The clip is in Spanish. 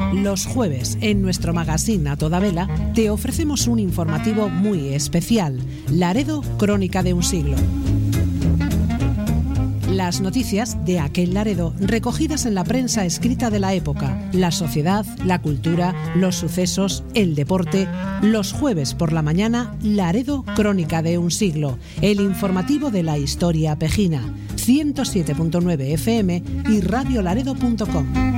Los jueves, en nuestro magazine A Toda Vela, te ofrecemos un informativo muy especial, Laredo, crónica de un siglo. Las noticias de aquel Laredo recogidas en la prensa escrita de la época, la sociedad, la cultura, los sucesos, el deporte. Los jueves por la mañana, Laredo, crónica de un siglo, el informativo de la historia pejina, 107.9 FM y radiolaredo.com.